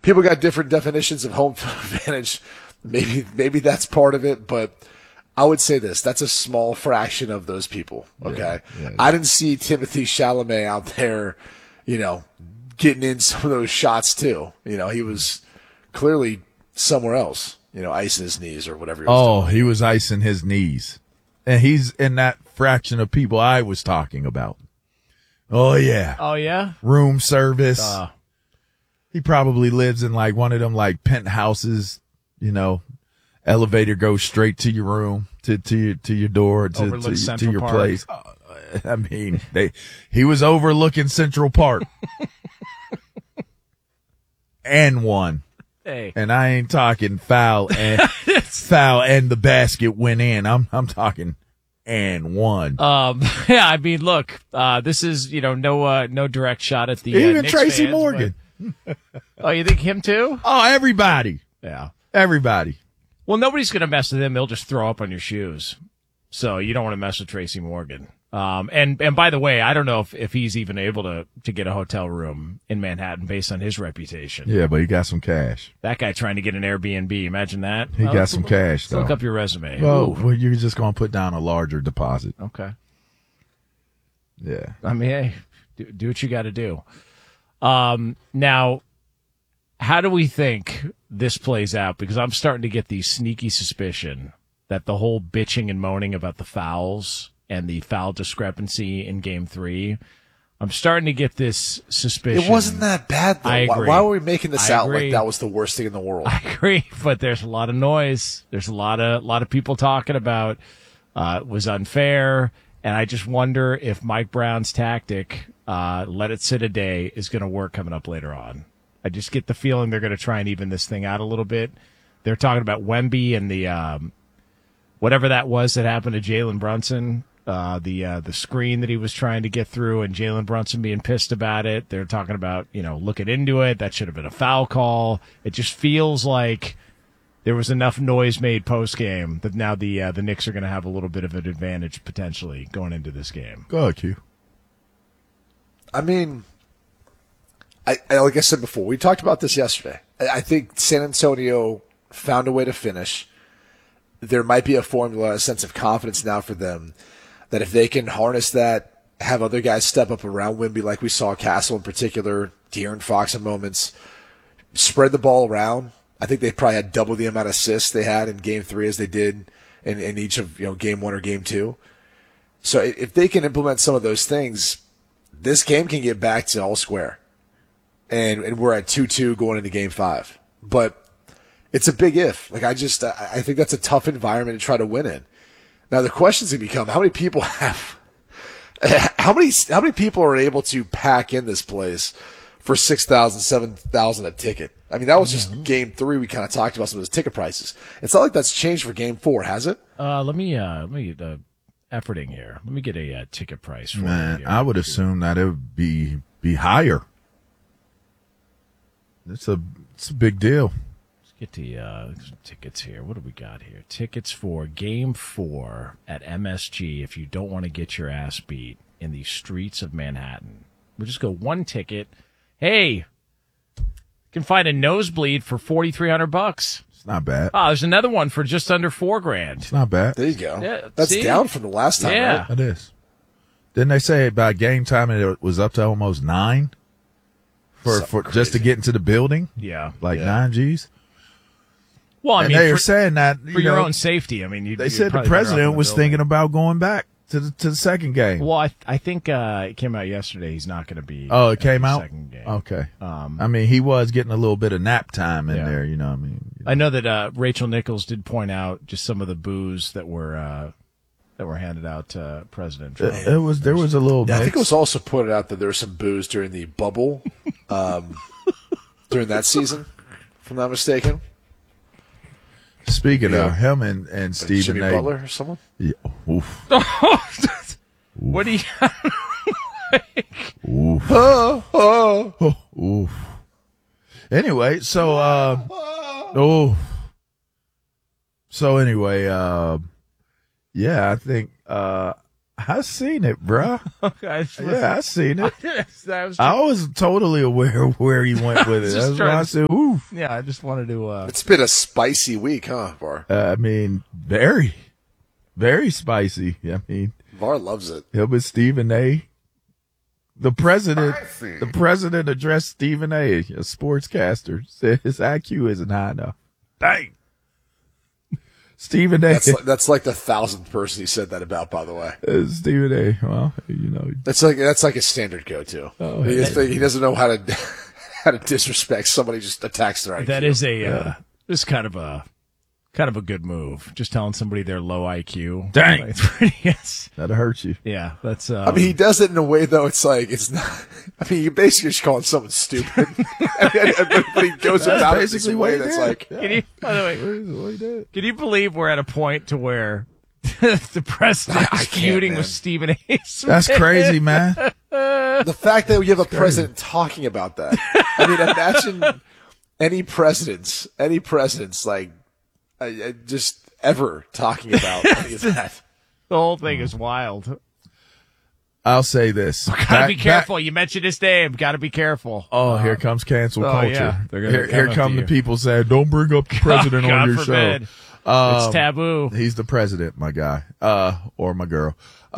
people got different definitions of home field advantage. Maybe that's part of it, but I would say this: that's a small fraction of those people. Okay, Yeah. I didn't see Timothy Chalamet out there, getting in some of those shots too. He was clearly somewhere else. Icing his knees or whatever. He was icing his knees, and he's in that fraction of people I was talking about. Oh yeah, room service. He probably lives in like one of them like penthouses. Elevator goes straight to your room, to your door, to your Park. place. I mean, he was overlooking Central Park and won. Hey. And I ain't talking foul and the basket went in. I'm talking and one. Yeah, I mean, look, this is, no direct shot at the even Knicks Tracy fans, Morgan. but- Oh, you think him too? Oh, everybody. Yeah. Everybody. Well, nobody's going to mess with him. He'll just throw up on your shoes. So you don't want to mess with Tracy Morgan. And by the way, I don't know if he's even able to get a hotel room in Manhattan based on his reputation. Yeah, but he got some cash. That guy trying to get an Airbnb. Imagine that. He got some cash, though. Look up your resume. Well, you're just going to put down a larger deposit. Okay. Yeah. I mean, hey, do what you got to do. Now, how do we think this plays out? Because I'm starting to get the sneaky suspicion that the whole bitching and moaning about the fouls and the foul discrepancy in Game 3, I'm starting to get this suspicion. It wasn't that bad, though. I agree. Why were we making this out agree. like that was the worst thing in the world? I agree, but there's a lot of noise. There's a lot of people talking about it was unfair, and I just wonder if Mike Brown's tactic, let it sit a day, is going to work coming up later on. I just get the feeling they're going to try and even this thing out a little bit. They're talking about Wemby and the whatever that was that happened to Jalen Brunson, the screen that he was trying to get through, and Jalen Brunson being pissed about it. They're talking about looking into it. That should have been a foul call. It just feels like there was enough noise made post game that now the Knicks are going to have a little bit of an advantage potentially going into this game. Go ahead, Q. I mean, like I said before, we talked about this yesterday. I think San Antonio found a way to finish. There might be a formula, a sense of confidence now for them that if they can harness that, have other guys step up around Wemby like we saw Castle in particular, De'Aaron Fox in moments, spread the ball around. I think they probably had double the amount of assists they had in Game 3 as they did in each of Game 1 or Game 2. So if they can implement some of those things, this game can get back to all square. And we're at 2-2 going into Game 5. But it's a big if. I think that's a tough environment to try to win in. Now the questions can become, how many people are able to pack in this place for $6,000, $7,000 a ticket? I mean, that was just Game 3. We kind of talked about some of those ticket prices. It's not like that's changed for Game 4, has it? Let me efforting here. Let me get a ticket price for Man, you. I would assume that it would be higher. It's a big deal. Let's get the tickets here. What do we got here? Tickets for Game 4 at MSG if you don't want to get your ass beat in the streets of Manhattan. We'll just go one ticket. Hey, you can find a nosebleed for $4,300. It's not bad. Oh, there's another one for just under $4,000. It's not bad. There you go. Yeah, that's see? down from the last time, Yeah. right? It is. Didn't they say by game time it was up to almost 9 for just to get into the building? Yeah. Like 9 G's. Well, I And mean, they were for saying that your own safety. I mean, they said the president was thinking about going back to the second game. Well, I think it came out yesterday. He's not going to be. Oh, it at came the out? Second game. Okay. I mean, he was getting a little bit of nap time in there, you know what I mean? I know that Rachel Nichols did point out just some of the boos that were handed out to President Trump. There was a little Yeah, I mix. think it was also pointed out that there was some booze during the bubble during that season, if I'm not mistaken. Speaking of him and Stephen Jimmy A. Butler or someone? Yeah, oof. What do you? Oof. Oof. Anyway, so yeah, I think I seen it, bruh. Yeah, I seen it. I was totally aware of where he went with it. That's why I said, oof. Yeah, I just wanted to. It's been a spicy week, huh, Var? I mean, very, very spicy. I mean, Var loves it. Him and Stephen A. The president addressed Stephen A., a sportscaster, said his IQ isn't high enough. Dang. Stephen A. That's like the 1,000th person he said that about, by the way. Stephen A. Well, you know. That's like a standard go-to. Oh, he doesn't know how to disrespect somebody, just attacks their IQ. That is this is kind of a good move. Just telling somebody they're low IQ. Dang. It's pretty, yes. That'll hurt you. Yeah, that's. I mean, he does it in a way though. It's like it's not. I mean, you basically just calling someone stupid, but he goes about it this way. That's like. Yeah. Can you, by the way, can you believe we're at a point to where the president is feuding with Stephen A. Smith? That's crazy, man. The fact that we have a president talking about that. I mean, imagine any presidents like just ever talking about any of that. The whole thing is wild. I'll say this. Gotta be careful. You mentioned his name. Gotta be careful. Oh, here comes cancel culture. Yeah. Here come the people saying, don't bring up the president on your forbid. show. It's taboo. He's the president, my guy, or my girl.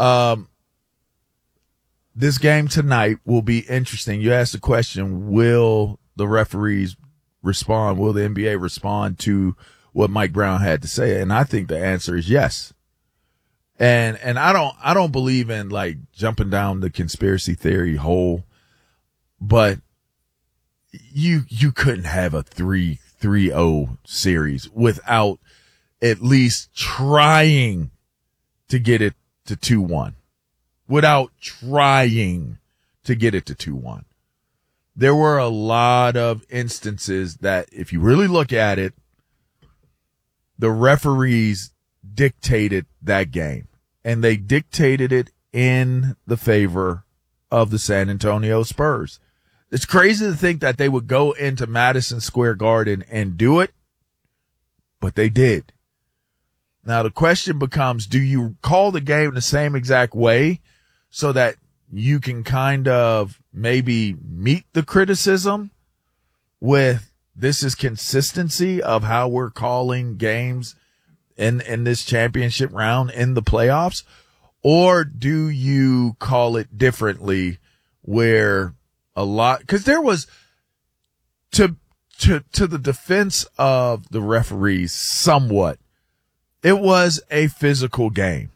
This game tonight will be interesting. You asked the question, will the referees respond? Will the NBA respond to what Mike Brown had to say? And I think the answer is yes. And I don't believe in like jumping down the conspiracy theory hole, but you couldn't have a 3-0 series without at least trying to get it to 2-1. Without trying to get it to 2-1. There were a lot of instances that if you really look at it, the referees dictated that game. And they dictated it in the favor of the San Antonio Spurs. It's crazy to think that they would go into Madison Square Garden and do it, but they did. Now the question becomes, do you call the game the same exact way so that you can kind of maybe meet the criticism with this is consistency of how we're calling games in this championship round in the playoffs? Or do you call it differently where a lot, cause there was to the defense of the referees somewhat, it was a physical game.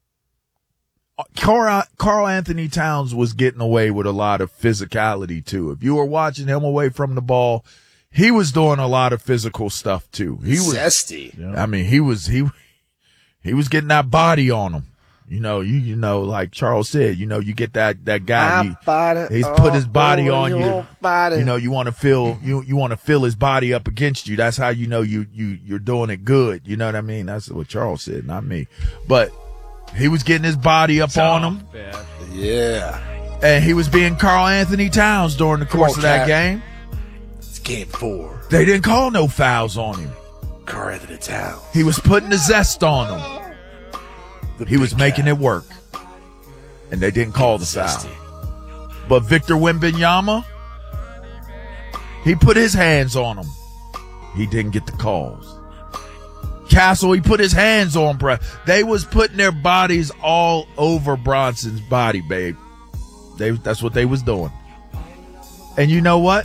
Karl Anthony Towns was getting away with a lot of physicality too. If you were watching him away from the ball, he was doing a lot of physical stuff too. He was zesty. I mean, he was getting that body on him. You know, like Charles said, you get that guy. He's put his body on you. You know, you want to feel, you want to feel his body up against you. That's how you know you're doing it good. You know what I mean? That's what Charles said, not me. But he was getting his body up on him. Bad. Yeah. And he was being Karl Anthony Towns during the course of that game. Game 4. They didn't call no fouls on him. Karl Anthony Towns. He was putting the zest on him. He was making it work. And they didn't call the foul. But Victor Wembanyama, he put his hands on him. He didn't get the calls. Castle, he put his hands on Brad. They was putting their bodies all over Bronson's body, babe. That's what they was doing. And you know what?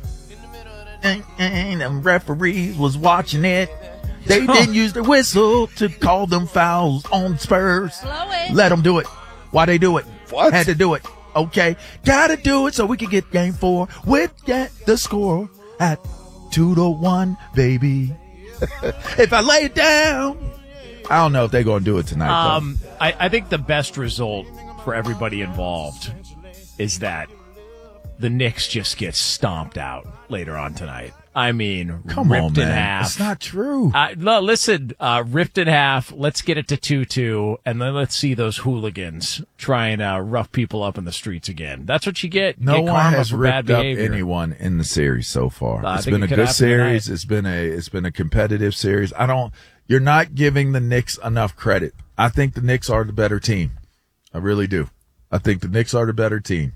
Them referees was watching it. They didn't use the whistle to call them fouls on Spurs. Let them do it. Why they do it? What? Had to do it. Okay. Gotta do it so we can get game 4 with the score at 2-1, baby. If I lay it down. I don't know if they're going to do it tonight. I think the best result for everybody involved is that the Knicks just get stomped out later on tonight. I mean, come ripped on, man. In half. It's not true. No, listen, ripped in half. Let's get it to 2-2, and then let's see those hooligans try and rough people up in the streets again. That's what you get. No one has ripped up behavior. anyone in the series so far. It's been a good series. It's been a competitive series. You're not giving the Knicks enough credit. I think the Knicks are the better team. I really do. I think the Knicks are the better team.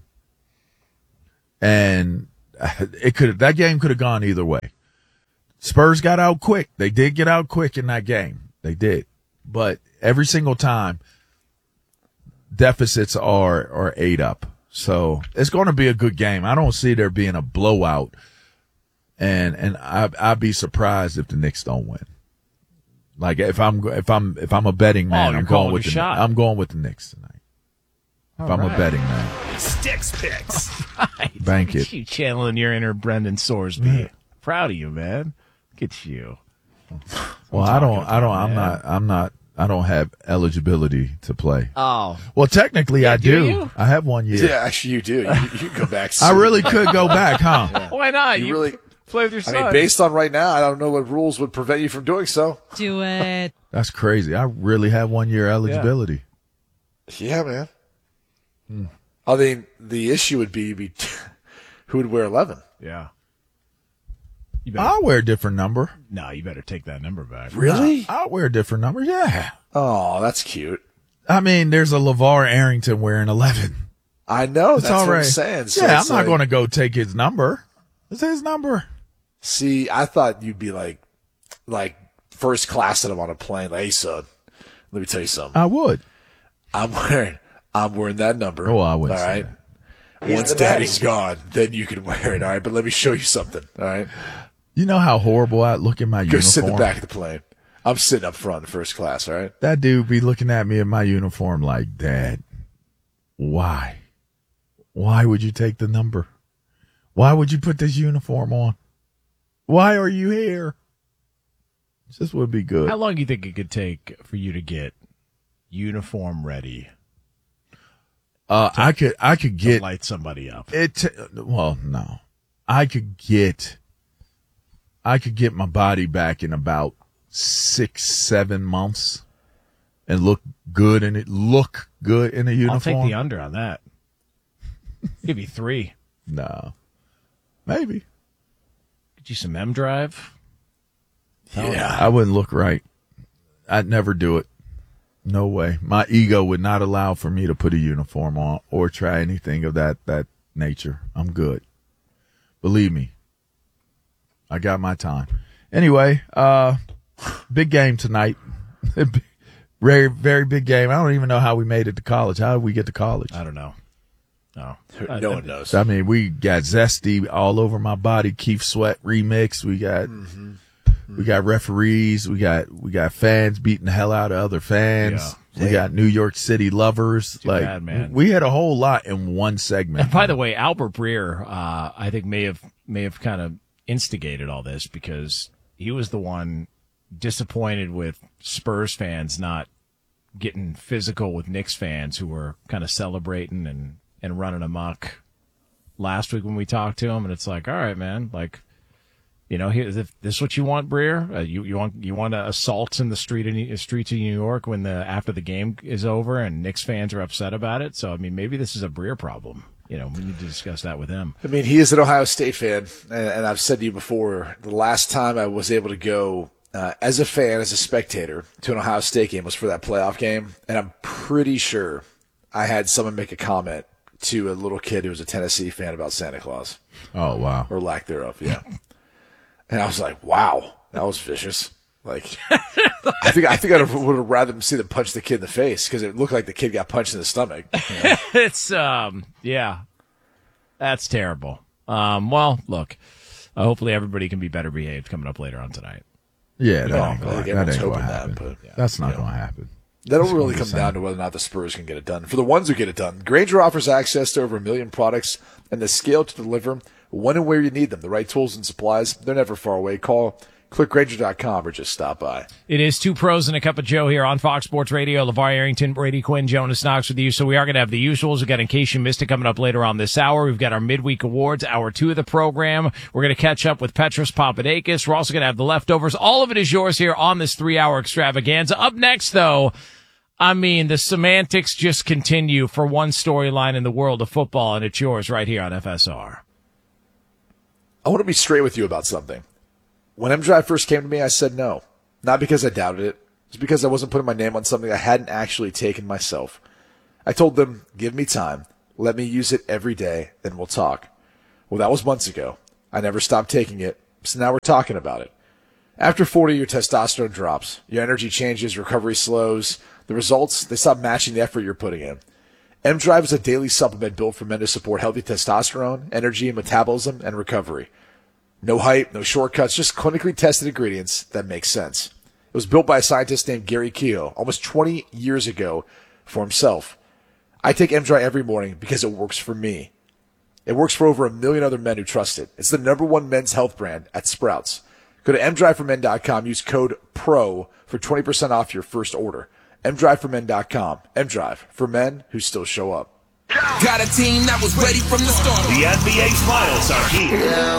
And that game could have gone either way. Spurs got out quick. They did get out quick in that game. They did. But every single time, deficits are ate up. So it's going to be a good game. I don't see there being a blowout. And I'd be surprised if the Knicks don't win. Like if I'm a betting man, I'm going with the Knicks tonight. If I'm a betting man. Sticks picks. Right. Bank it. You channeling your inner Brendan Sorsby. Proud of you, man. Look at you. Well, I don't have eligibility to play. Oh. Well, technically I do. You? I have 1 year. Yeah, actually you do. You can go back soon. I really could go back, huh? Yeah. Why not? You really play with your son. I mean, based on right now, I don't know what rules would prevent you from doing so. Do it. That's crazy. I really have 1 year eligibility. Yeah, man. I mean, the issue would be who would wear 11? Yeah. I'll wear a different number. No, you better take that number back. Really? I'll wear a different number, yeah. Oh, that's cute. I mean, there's a LeVar Arrington wearing 11. I know. That's all what right. I'm saying. So yeah, I'm not going to go take his number. It's his number. See, I thought you'd be like first classing him on a plane. Like, hey, son, let me tell you something. I would. I'm wearing that number. Oh, I wouldn't all say right. that. Once Daddy's gone, then you can wear it. All right, but let me show you something. All right. You know how horrible I look in my Go uniform? sit in the back of the plane. I'm sitting up front in first class. All right. That dude be looking at me in my uniform like, Dad, why? Why would you take the number? Why would you put this uniform on? Why are you here? This would be good. How long do you think it could take for you to get uniform ready? I could get light somebody up. Well, no, I could get my body back in about 6-7 months and look good in it. Look good in a uniform. I'll take the under on that. Give you 3. No, maybe. Get you some M Drive. Yeah. I wouldn't look right. I'd never do it. No way. My ego would not allow for me to put a uniform on or try anything of that nature. I'm good. Believe me. I got my time. Anyway, big game tonight. Very, very big game. I don't even know how we made it to college. How did we get to college? I don't know. No. No one knows. I mean, we got Zesty all over my body. Keith Sweat remix. We got we got referees. We got fans beating the hell out of other fans. Yeah. We got New York City lovers. Too bad, man. We had a whole lot in one segment. And by the way, Albert Breer, I think may have kind of instigated all this because he was the one disappointed with Spurs fans not getting physical with Knicks fans who were kind of celebrating and running amok last week when we talked to him. And it's like, all right, man, like, you know, if this is what you want, Breer. You want assaults in the streets of New York when after the game is over and Knicks fans are upset about it. So I mean, maybe this is a Breer problem. You know, we need to discuss that with him. I mean, he is an Ohio State fan, and I've said to you before, the last time I was able to go as a fan, as a spectator, to an Ohio State game was for that playoff game, and I'm pretty sure I had someone make a comment to a little kid who was a Tennessee fan about Santa Claus. Oh, wow. Or lack thereof, yeah. And I was like, wow, that was vicious. Like, I think I would have rather see them punch the kid in the face because it looked like the kid got punched in the stomach. You know? It's yeah, that's terrible. Well, look, hopefully everybody can be better behaved coming up later on tonight. Yeah, that ain't going to happen. But, that's not going to happen. That'll really come down to whether or not the Spurs can get it done. For the ones who get it done, Grainger offers access to over 1 million products and the scale to deliver when and where you need them. The right tools and supplies, they're never far away. Call ClickGrainger.com or just stop by. It is Two Pros and a Cup of Joe here on Fox Sports Radio. LeVar Arrington, Brady Quinn, Jonas Knox with you. So we are going to have the usuals. We've got In Case You Missed It coming up later on this hour. We've got our midweek awards, hour 2 of the program. We're going to catch up with Petros Papadakis. We're also going to have the leftovers. All of it is yours here on this 3-hour extravaganza. Up next, though, I mean, the semantics just continue for one storyline in the world of football, and it's yours right here on FSR. I want to be straight with you about something. When M-Drive first came to me, I said no. Not because I doubted it. It's because I wasn't putting my name on something I hadn't actually taken myself. I told them, give me time. Let me use it every day, then we'll talk. Well, that was months ago. I never stopped taking it, so now we're talking about it. After 40, your testosterone drops. Your energy changes, recovery slows. The results, they stop matching the effort you're putting in. M-Drive is a daily supplement built for men to support healthy testosterone, energy, metabolism, and recovery. No hype, no shortcuts, just clinically tested ingredients that make sense. It was built by a scientist named Gary Keogh almost 20 years ago for himself. I take M-Drive every morning because it works for me. It works for over 1 million other men who trust it. It's the #1 men's health brand at Sprouts. Go to mdriveformen.com, use code PRO for 20% off your first order. mdriveformen.com. M-Drive, for men who still show up. Got a team that was ready from the start. The NBA Finals are here.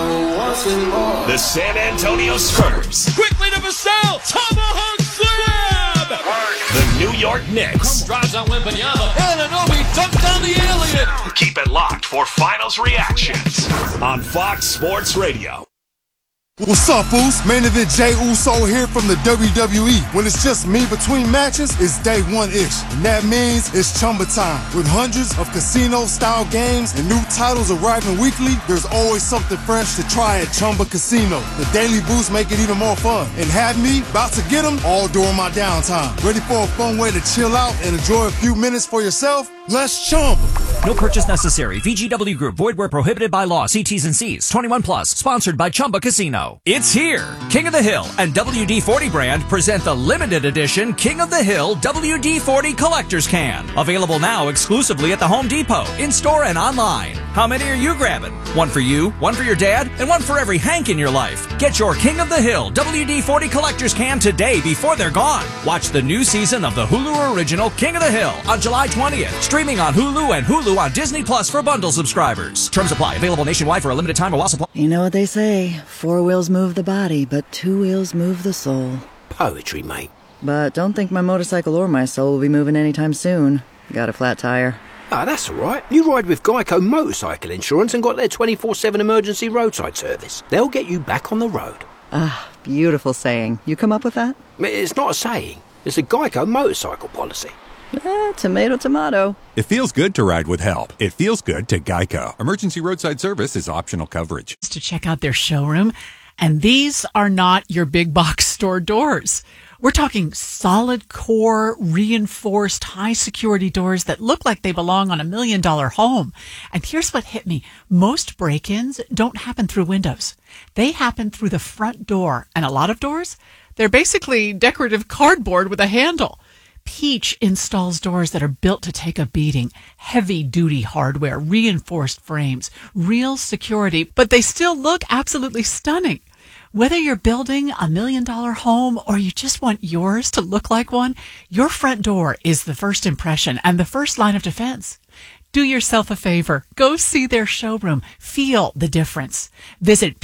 The San Antonio Spurs. Quickly to Vassell. Tomahawk slam. The New York Knicks. Drives on Wembanyama. Anunoby dunked down the alien. Keep it locked for Finals reactions on Fox Sports Radio. What's up, fools? Main event Jey Uso here from the WWE. When it's just me between matches, it's day one-ish. And that means it's Chumba time. With hundreds of casino-style games and new titles arriving weekly, there's always something fresh to try at Chumba Casino. The daily boosts make it even more fun. And have me about to get them all during my downtime. Ready for a fun way to chill out and enjoy a few minutes for yourself? Let's Chumba. No purchase necessary. VGW Group. Void where prohibited by law. See T's and C's. 21 plus. Sponsored by Chumba Casino. It's here. King of the Hill and WD-40 brand present the limited edition King of the Hill WD-40 Collector's Can. Available now exclusively at the Home Depot, in-store and online. How many are you grabbing? One for you, one for your dad, and one for every Hank in your life. Get your King of the Hill WD-40 Collector's Can today before they're gone. Watch the new season of the Hulu original King of the Hill on July 20th. Streaming on Hulu and Hulu on Disney Plus for bundle subscribers. Terms apply. Available nationwide for a limited time while supply. You know what they say, 4 wheels move the body, but 2 wheels move the soul. Poetry, mate. But don't think my motorcycle or my soul will be moving anytime soon. Got a flat tire. Ah, that's all right. You ride with Geico Motorcycle Insurance and got their 24/7 emergency roadside service. They'll get you back on the road. Ah, beautiful saying. You come up with that? It's not a saying. It's a Geico motorcycle policy. Tomato, tomato. It feels good to ride with help. It feels good to Geico. Emergency roadside service is optional coverage. To check out their showroom. And these are not your big box store doors. We're talking solid core, reinforced, high security doors that look like they belong on $1 million home. And here's what hit me. Most break-ins don't happen through windows. They happen through the front door. And a lot of doors, they're basically decorative cardboard with a handle. Peach installs doors that are built to take a beating. Heavy-duty hardware, reinforced frames, real security, but they still look absolutely stunning. Whether you're building $1 million home or you just want yours to look like one, your front door is the first impression and the first line of defense. Do yourself a favor. Go see their showroom. Feel the difference. Visit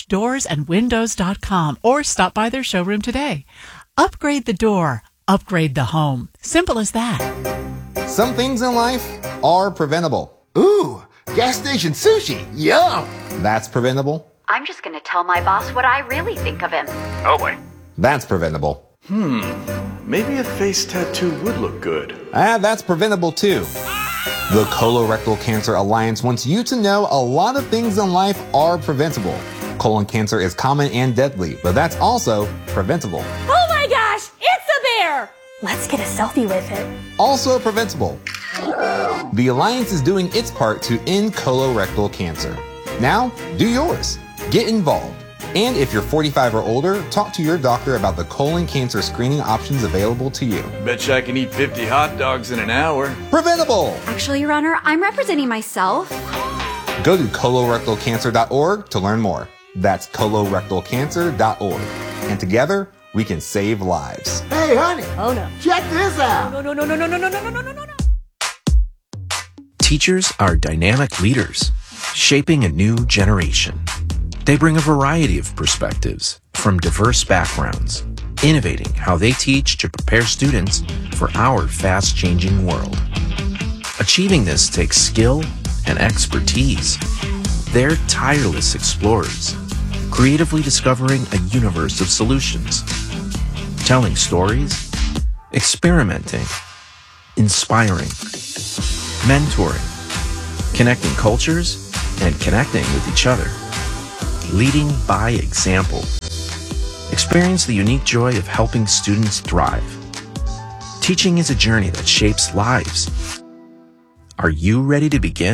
peachdoorsandwindows.com or stop by their showroom today. Upgrade the door. Upgrade the home. Simple as that. Some things in life are preventable. Ooh, gas station sushi. Yum. That's preventable. I'm just going to tell my boss what I really think of him. Oh, boy. That's preventable. Maybe a face tattoo would look good. That's preventable too. The Colorectal Cancer Alliance wants you to know a lot of things in life are preventable. Colon cancer is common and deadly, but that's also preventable. Oh my gosh, it's a bear! Let's get a selfie with it. Also preventable. The Alliance is doing its part to end colorectal cancer. Now, do yours. Get involved. And if you're 45 or older, talk to your doctor about the colon cancer screening options available to you. Betcha I can eat 50 hot dogs in an hour. Preventable! Actually, Your Honor, I'm representing myself. Go to colorectalcancer.org to learn more. That's colorectalcancer.org. And together, we can save lives. Hey, honey. Oh, no. Check this out. No. Teachers are dynamic leaders, shaping a new generation. They bring a variety of perspectives from diverse backgrounds, innovating how they teach to prepare students for our fast-changing world. Achieving this takes skill and expertise. They're tireless explorers, creatively discovering a universe of solutions, telling stories, experimenting, inspiring, mentoring, connecting cultures, and connecting with each other. Leading by example. Experience the unique joy of helping students thrive. Teaching is a journey that shapes lives. Are you ready to begin?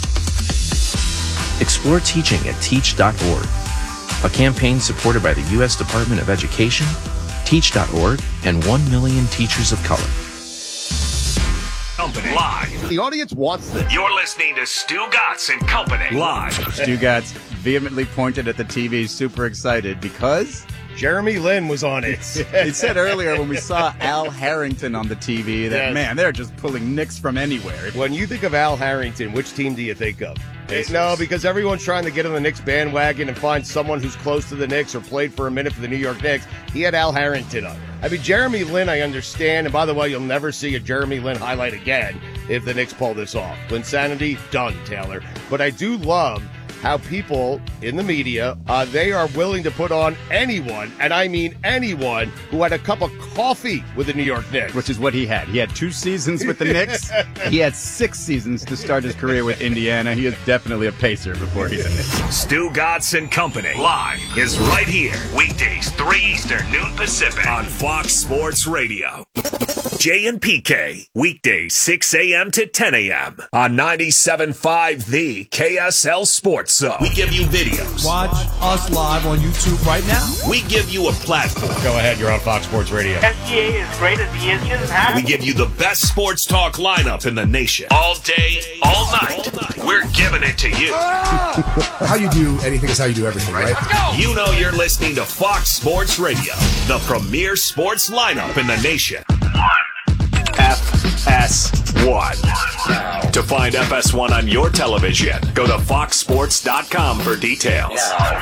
Explore teaching at teach.org, a campaign supported by the U.S. Department of Education, Teach.org, and 1 million teachers of color. Company live. The audience wants this. You're listening to Stu Gatz and Company live. Stu Gatz vehemently pointed at the TV, super excited because Jeremy Lin was on it. He said earlier when we saw Al Harrington on the TV that, man, they're just pulling Knicks from anywhere. When you think of Al Harrington, which team do you think of? No, because everyone's trying to get on the Knicks bandwagon and find someone who's close to the Knicks or played for a minute for the New York Knicks. He had Al Harrington on. I mean, Jeremy Lin, I understand. And by the way, you'll never see a Jeremy Lin highlight again if the Knicks pull this off. Linsanity, done, Taylor. But I do love how people in the media, they are willing to put on anyone, and I mean anyone, who had a cup of coffee with the New York Knicks. Which is what he had. He had 2 seasons with the Knicks. He had 6 seasons to start his career with Indiana. He is definitely a Pacer before he's a Knick. Stu Gatz and Company live is right here. Weekdays, 3 Eastern, noon Pacific on Fox Sports Radio. Jay and PK, weekdays 6 a.m. to 10 a.m. on 97.5 The KSL Sports Zone. We give you videos. Watch us live on YouTube right now. We give you a platform. Go ahead, you're on Fox Sports Radio. SGA is great as he is just We give you the best sports talk lineup in the nation. All day, all night. We're giving it to you. How you do anything is how you do everything, right? Let's go. You know you're listening to Fox Sports Radio, the premier sports lineup in the nation. FS1. To find FS1 on your television, go to foxsports.com for details.